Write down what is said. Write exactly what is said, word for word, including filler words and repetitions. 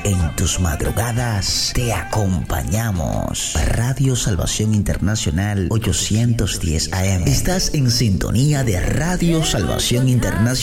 en tus madrugadas te acompañamos. Radio Salvación Internacional ochocientos diez A M. Estás en sintonía de Radio Salvación Internacional